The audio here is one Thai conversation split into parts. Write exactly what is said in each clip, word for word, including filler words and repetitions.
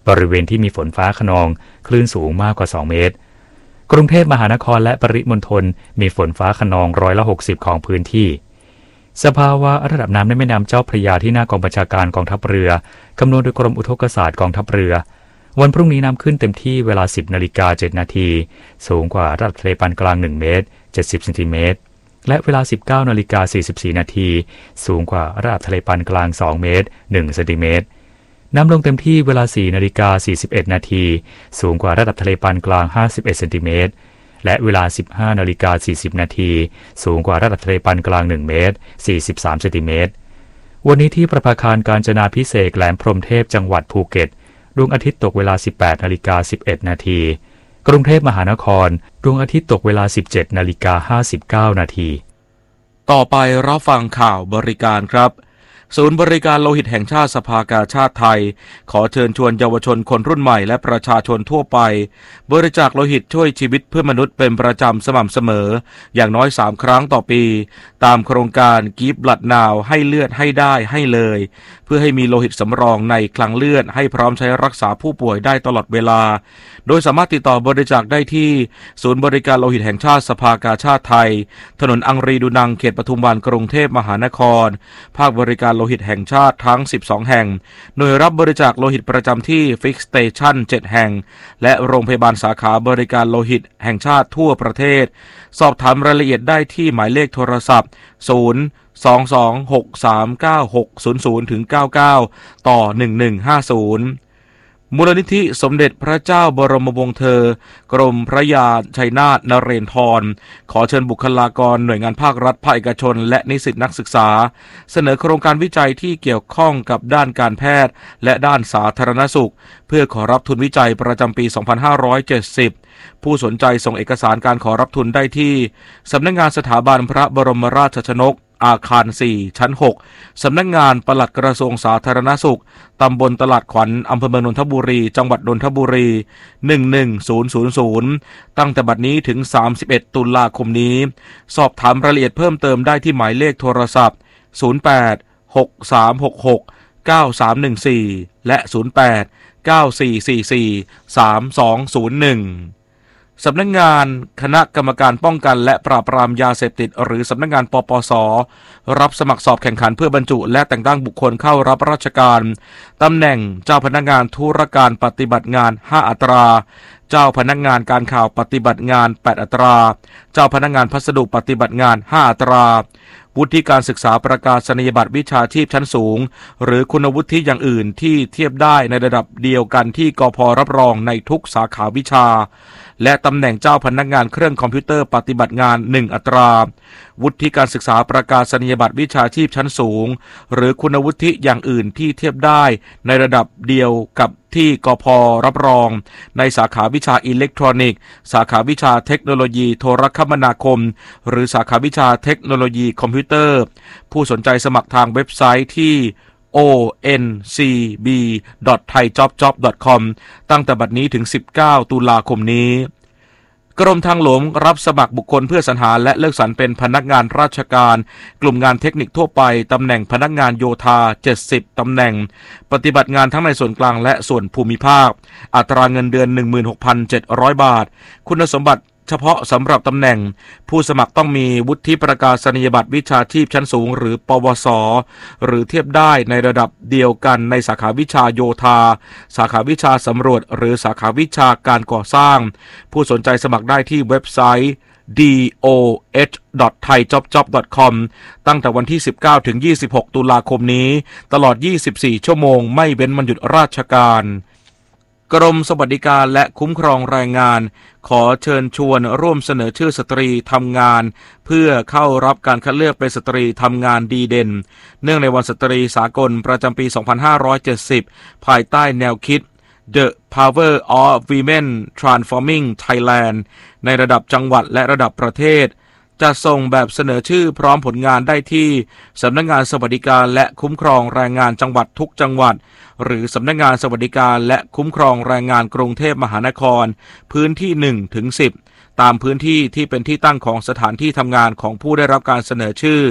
บริเวณที่มีฝนฟ้าคะนองคลื่นสูงมากกว่าสองเมตรกรุงเทพมหานครและปริมณฑลมีฝนฟ้าคะนองร้อยละหกสิบของพื้นที่สภาวะระดับน้ำในแม่น้ำเจ้าพระยาที่หน้ากองบัญชาการกองทัพเรือคำนวณโดยกรมอุทกศาสตร์กองทัพเรือวันพรุ่งนี้น้ำขึ้นเต็มที่เวลา สิบนาฬิกาเจ็ดนาทีสูงกว่าระดับทะเลปานกลางหนึ่งเมตรเจ็ดสิบเซนติเมตรและเวลา สิบเก้านาฬิกาสี่สิบสี่นาทีสูงกว่าระดับทะเลปานกลางสองเมตรหนึ่งเซนติเมตรน้ำลงเต็มที่เวลา สี่นาฬิกาสี่สิบเอ็ดนาทีสูงกว่าระดับทะเลปานกลางห้าสิบเอ็ดเซนติเมตรและเวลา สิบห้านาฬิกาสี่สิบนาทีสูงกว่าระดับทะเลปานกลางหนึ่งเมตรสี่สิบสามเซนติเมตรวันนี้ที่ประภาคารกาญจนาภิเษกแหลมพรหมเทพจังหวัดภูเก็ตดวงอาทิตย์ตกเวลา สิบแปดนาฬิกาสิบเอ็ดนาทีกรุงเทพมหานครดวงอาทิตย์ตกเวลา สิบเจ็ดนาฬิกาห้าสิบเก้านาทีต่อไปรับฟังข่าวบริการครับศูนย์บริการโลหิตแห่งชาติสภากาชาดไทยขอเชิญชวนเยาวชนคนรุ่นใหม่และประชาชนทั่วไปบริจาคโลหิตช่วยชีวิตเพื่อมนุษย์เป็นประจำสม่ำเสมออย่างน้อยสามครั้งต่อปีตามโครงการ Give Blood Now ให้เลือดให้ได้ให้เลยเพื่อให้มีโลหิตสำรองในคลังเลือดให้พร้อมใช้รักษาผู้ป่วยได้ตลอดเวลาโดยสามารถติดต่อบริจาคได้ที่ศูนย์บริการโลหิตแห่งชาติสภากาชาดไทยถนนอังรีดูนังเขตปทุมวันกรุงเทพมหานครภาคบริการโลหิตแห่งชาติทั้งสิบสองแห่งหน่วยรับบริจาคโลหิตประจำที่ Fix Station เจ็ดแห่งและโรงพยาบาลสาขาบริการโลหิตแห่งชาติทั่วประเทศสอบถามรายละเอียดได้ที่หมายเลขโทรศัพท์ศูนย์ สอง สอง หก สาม เก้า หก ศูนย์ ศูนย์ เก้า เก้า ต่อ หนึ่ง หนึ่ง ห้า ศูนย์มูลนิธิสมเด็จพระเจ้าบรมวงศ์เธอกรมพระยาชัยนาทนเรนทรขอเชิญบุคลากรหน่วยงานภาครัฐภาคเอกชนและนิสิตนักศึกษาเสนอโครงการวิจัยที่เกี่ยวข้องกับด้านการแพทย์และด้านสาธารณสุขเพื่อขอรับทุนวิจัยประจำปี สองพันห้าร้อยเจ็ดสิบผู้สนใจส่งเอกสารการขอรับทุนได้ที่สำนักงานสถาบันพระบรมราชชนกอาคารสี่ชั้นหกสำนักงานปลัดกระทรวงสาธารณสุขตำบลตลาดขวัญอำเภอเมืองนนทบุรีจังหวัดนนทบุรีหนึ่งหนึ่งศูนย์ศูนย์ศูนย์ตั้งแต่บัดนี้ถึงสามสิบเอ็ดตุลาคมนี้สอบถามรายละเอียดเพิ่มเติมได้ที่หมายเลขโทรศัพท์ศูนย์ แปด หก สาม หก หก เก้า สาม หนึ่ง สี่และศูนย์ แปด เก้า สี่ สี่ สี่ สาม สอง ศูนย์ หนึ่งสำนักงานคณะกรรมการป้องกันและปราบปรามยาเสพติดหรือสำนักงานปปส.รับสมัครสอบแข่งขันเพื่อบรรจุและแต่งตั้งบุคคลเข้ารับราชการตำแหน่งเจ้าพนักงานธุรการปฏิบัติงานห้าอัตราเจ้าพนักงานการข่าวปฏิบัติงานแปดอัตราเจ้าพนักงานพัสดุปฏิบัติงานห้าอัตราวุฒิการศึกษาประกาศนียบัตรวิชาชีพชั้นสูงหรือคุณวุฒิอย่างอื่นที่เทียบได้ในระดับเดียวกันที่กพ.รับรองในทุกสาขาวิชาและตำแหน่งเจ้าพนักงานเครื่องคอมพิวเตอร์ปฏิบัติงานหนึ่งอัตราวุฒิการศึกษาประกาศนียบัตรวิชาชีพชั้นสูงหรือคุณวุฒิอย่างอื่นที่เทียบได้ในระดับเดียวกับที่กพ.รับรองในสาขาวิชาอิเล็กทรอนิกส์สาขาวิชาเทคโนโลยีโทรคมนาคมหรือสาขาวิชาเทคโนโลยีคอมพิวเตอร์ผู้สนใจสมัครทางเว็บไซต์ที่ โอ เอ็น ซี บี ดอท ไทยจ็อบจ็อบ ดอท คอม ตั้งแต่บัดนี้ถึงสิบเก้าตุลาคมนี้กรมทางหลวงรับสมัครบุคคลเพื่อสรรหาและเลิกสรรเป็นพนักงานราชการกลุ่มงานเทคนิคทั่วไปตำแหน่งพนักงานโยธาเจ็ดสิบตำแหน่งปฏิบัติงานทั้งในส่วนกลางและส่วนภูมิภาคอัตราเงินเดือน หนึ่งหมื่นหกพันเจ็ดร้อย บาทคุณสมบัติเฉพาะสำหรับตำแหน่งผู้สมัครต้องมีวุฒิประกาศนียบัตรวิชาชีพชั้นสูงหรือปวสหรือเทียบได้ในระดับเดียวกันในสาขาวิชาโยธาสาขาวิชาสำรวจหรือสาขาวิชาการก่อสร้างผู้สนใจสมัครได้ที่เว็บไซต์ ดี โอ เอช ดอท ไทยจ็อบจ็อบ ดอท คอม ตั้งแต่วันที่สิบเก้าถึงยี่สิบหกตุลาคมนี้ตลอดยี่สิบสี่ชั่วโมงไม่เว้นวันหยุดราชการกรมสวัสดิการและคุ้มครองแรงงานขอเชิญชวนร่วมเสนอชื่อสตรีทำงานเพื่อเข้ารับการคัดเลือกเป็นสตรีทำงานดีเด่นเนื่องในวันสตรีสากลประจำปี สองพันห้าร้อยเจ็ดสิบ ภายใต้แนวคิด The Power of Women Transforming Thailand ในระดับจังหวัดและระดับประเทศจะส่งแบบเสนอชื่อพร้อมผลงานได้ที่สำนักงานสวัสดิการและคุ้มครองแรงงานจังหวัดทุกจังหวัดหรือสำนักงานสวัสดิการและคุ้มครองแรงงานกรุงเทพมหานครพื้นที่ หนึ่งถึงสิบ ตามพื้นที่ที่เป็นที่ตั้งของสถานที่ทำงานของผู้ได้รับการเสนอชื่อ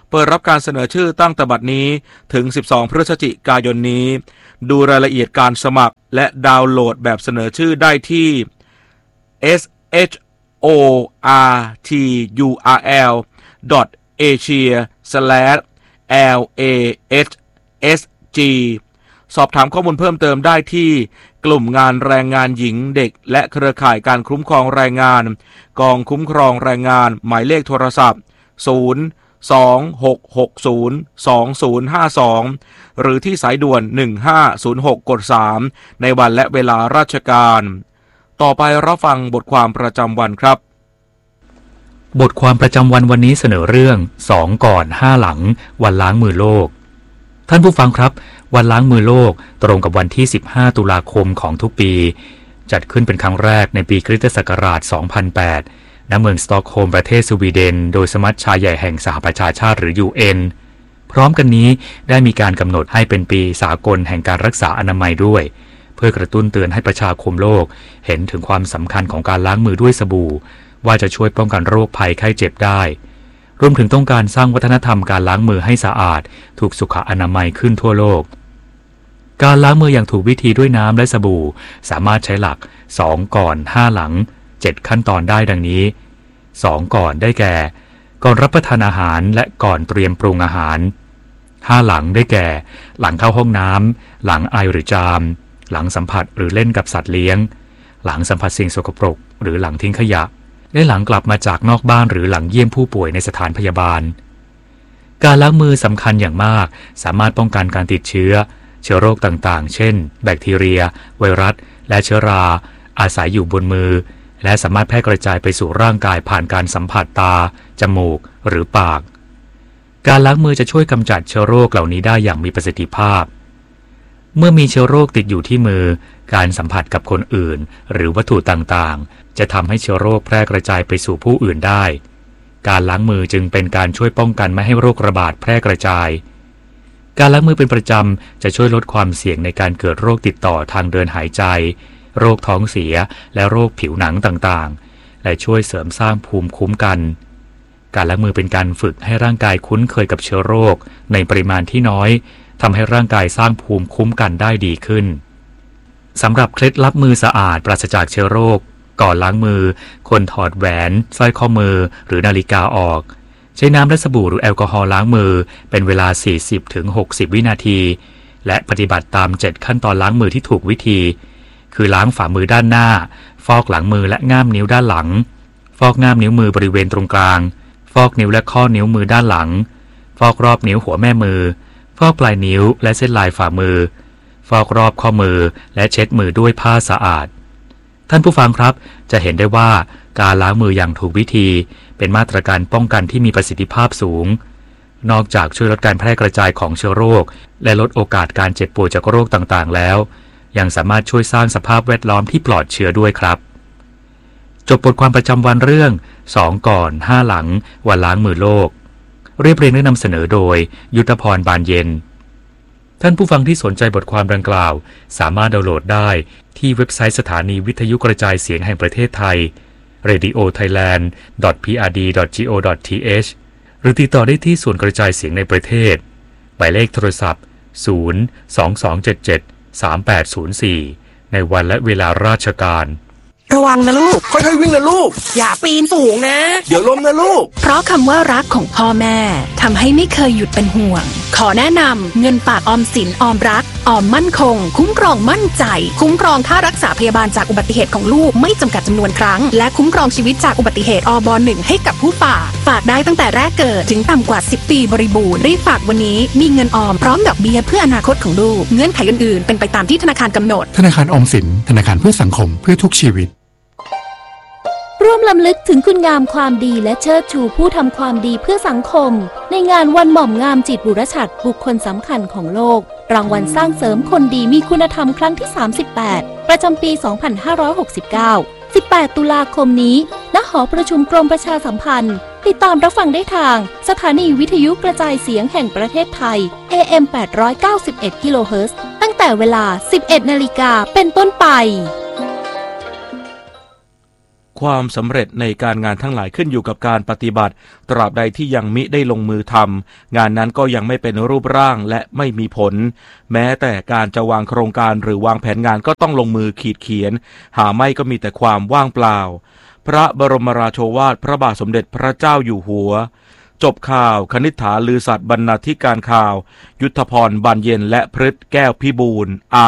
เปิดรับการเสนอชื่อตั้งแต่บัดนี้ถึงสิบสองพฤศจิกายนนี้ดูรายละเอียดการสมัครและดาวน์โหลดแบบเสนอชื่อได้ที่ เอส เอช โอ อาร์ ที ยู อาร์ แอล ดอท เอเชีย สแลช แอล เอ เอช เอส จี สอบถามข้อมูลเพิ่มเติมได้ที่กลุ่มงานแรงงานหญิงเด็กและเครือข่ายการคุ้มครองแรงงานกองคุ้มครองแรงงานหมายเลขโทรศัพท์ศูนย์ สอง หก หก ศูนย์ สอง ศูนย์ ห้า สองหรือที่สายด่วนหนึ่งห้าศูนย์หกกดสามในวันและเวลาราชการต่อไปรับฟังบทความประจำวันครับบทความประจำวันวันนี้เสนอเรื่องสองก่อนห้าหลังวันล้างมือโลกท่านผู้ฟังครับวันล้างมือโลกตรงกับวันที่สิบห้าตุลาคมของทุกปีจัดขึ้นเป็นครั้งแรกในปีคริสตศักราชสองพันแปดณเมืองสต็อกโฮล์มประเทศสวีเดนโดยสมัชชาใหญ่แห่งสหประชาชาติหรือ ยู เอ็น พร้อมกันนี้ได้มีการกำหนดให้เป็นปีสากลแห่งการรักษาอนามัยด้วยเพื่อกระตุ้นเตือนให้ประชาคมโลกเห็นถึงความสำคัญของการล้างมือด้วยสบู่ว่าจะช่วยป้องกันโรคภัยไข้เจ็บได้รวมถึงต้องการสร้างวัฒนธรรมการล้างมือให้สะอาดถูกสุขอนามัยขึ้นทั่วโลกการล้างมืออย่างถูกวิธีด้วยน้ำและสบู่สามารถใช้หลักสองก่อนห้าหลังเจ็ดขั้นตอนได้ดังนี้สองก่อนได้แก่ก่อนรับประทานอาหารและก่อนเตรียมปรุงอาหารห้าหลังได้แก่หลังเข้าห้องน้ำหลังไอหรือจามหลังสัมผัสหรือเล่นกับสัตว์เลี้ยงหลังสัมผัสสิ่งสกปรกหรือหลังทิ้งขยะและหลังกลับมาจากนอกบ้านหรือหลังเยี่ยมผู้ป่วยในสถานพยาบาลการล้างมือสำคัญอย่างมากสามารถป้องกันการติดเชื้อเชื้อโรคต่างๆเช่นแบคทีเรียไวรัสและเชื้อราอาศัยอยู่บนมือและสามารถแพร่กระจายไปสู่ร่างกายผ่านการสัมผัสตาจมูกหรือปากการล้างมือจะช่วยกำจัดเชื้อโรคเหล่านี้ได้อย่างมีประสิทธิภาพเมื่อมีเชื้อโรคติดอยู่ที่มือการสัมผัสกับคนอื่นหรือวัตถุต่างๆจะทำให้เชื้อโรคแพร่กระจายไปสู่ผู้อื่นได้การล้างมือจึงเป็นการช่วยป้องกันไม่ให้โรคระบาดแพร่กระจายการล้างมือเป็นประจำจะช่วยลดความเสี่ยงในการเกิดโรคติดต่อทางเดินหายใจโรคท้องเสียและโรคผิวหนังต่างๆและช่วยเสริมสร้างภูมิคุ้มกันการล้างมือเป็นการฝึกให้ร่างกายคุ้นเคยกับเชื้อโรคในปริมาณที่น้อยทำให้ร่างกายสร้างภูมิคุ้มกันได้ดีขึ้นสำหรับเคล็ดลับมือสะอาดปราศจากเชื้อโรคก่อนล้างมือควรถอดแหวนสร้อยข้อมือหรือนาฬิกาออกใช้น้ำและสบู่หรือแอลกอฮอล์ล้างมือเป็นเวลา สี่สิบถึงหกสิบ วินาทีและปฏิบัติตามเจ็ดขั้นตอนล้างมือที่ถูกวิธีคือล้างฝ่ามือด้านหน้าฟอกหลังมือและง่ามนิ้วด้านหลังฟอกง่ามนิ้วมือบริเวณตรงกลางฟอกนิ้วและข้อนิ้วมือด้านหลังฟอกรอบนิ้วหัวแม่มือฟอกปลายนิ้วและเส้นลายฝ่ามือฟอกรอบข้อมือและเช็ดมือด้วยผ้าสะอาดท่านผู้ฟังครับจะเห็นได้ว่าการล้างมืออย่างถูกวิธีเป็นมาตรการป้องกันที่มีประสิทธิภาพสูงนอกจากช่วยลดการแพร่กระจายของเชื้อโรคและลดโอกาสการเจ็บป่วยจากโรคต่างๆแล้วยังสามารถช่วยสร้างสภาพแวดล้อมที่ปลอดเชื้อด้วยครับจบบทความประจำวันเรื่องสองก่อนห้าหลังวันล้างมือโลกเรียบเรียงและนำเสนอโดยยุทธพรบานเย็นท่านผู้ฟังที่สนใจบทความดังกล่าวสามารถดาวน์โหลดได้ที่เว็บไซต์สถานีวิทยุกระจายเสียงแห่งประเทศไทย เรดิโอไทยแลนด์ ดอท พี อาร์ ดี ดอท จี โอ ดอท ที เอช หรือติดต่อได้ที่ส่วนกระจายเสียงในประเทศหมายเลขโทรศัพท์ศูนย์ สอง สอง เจ็ด เจ็ด สาม แปด ศูนย์ สี่ในวันและเวลาราชการระวังนะลูกค่อยๆวิ่งนะลูกอย่าปีนสูงนะเดี๋ยวล้มนะลูกเพราะคำว่ารักของพ่อแม่ทำให้ไม่เคยหยุดเป็นห่วงขอแนะนำเงินฝากออมสินออมรักออมมั่นคงคุ้มครองมั่นใจคุ้มครองค่ารักษาพยาบาลจากอุบัติเหตุของลูกไม่จำกัดจำนวนครั้งและคุ้มครองชีวิตจากอุบัติเหตุอบหนึ่งให้กับผู้ฝากฝากได้ตั้งแต่แรกเกิดถึงต่ำกว่าสิบปีบริบูรณ์รีบฝากวันนี้มีเงินออมพร้อมดอกเบี้ยเพื่ออนาคตของลูกเงื่อนไขอื่นๆเป็นไปตามที่ธนาคารกำหนดธนาคารออมสินธนาคารเพื่อสังคมเพื่อทุกชีวิตร่วมรำลึกถึงคุณงามความดีและเชิดชูผู้ทำความดีเพื่อสังคมในงานวันหม่อมงามจิตบุรชัดบุคคลสำคัญของโลกรางวัลสร้างเสริมคนดีมีคุณธรรมครั้งที่สามสิบแปดประจำปี สองพันห้าร้อยหกสิบเก้า สิบแปดตุลาคมนี้ณหอประชุมกรมประชาสัมพันธ์ติดตามรับฟังได้ทางสถานีวิทยุกระจายเสียงแห่งประเทศไทย เอ เอ็ม แปดร้อยเก้าสิบเอ็ด กิโลเฮิรตซ์ตั้งแต่เวลา สิบเอ็ดนาฬิกาเป็นต้นไปความสำเร็จในการงานทั้งหลายขึ้นอยู่กับการปฏิบัติตราบใดที่ยังมิได้ลงมือทำงานนั้นก็ยังไม่เป็นรูปร่างและไม่มีผลแม้แต่การจะวางโครงการหรือวางแผนงานก็ต้องลงมือขีดเขียนหาไม่ก็มีแต่ความว่างเปล่าพระบรมราโชวาทพระบาทสมเด็จพระเจ้าอยู่หัวจบข่าวคณิษฐาลือสัตย์บรรณาธิการข่าวยุทธพรบานเย็นและพฤทธิ์แก้วพิบูล